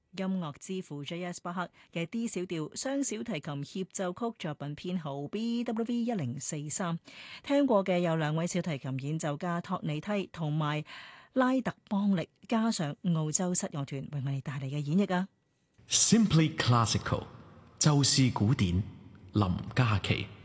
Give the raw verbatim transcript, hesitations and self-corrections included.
音樂之父 J S 巴克嘅 D 小調雙小提琴協奏曲作品編號 B W V 一零四三，聽過嘅有兩位小提琴演奏家托尼梯同埋拉特邦力，加上澳洲室樂團為我哋帶嚟嘅演繹啊。 Simply Classical， 就是古典，林嘉琪。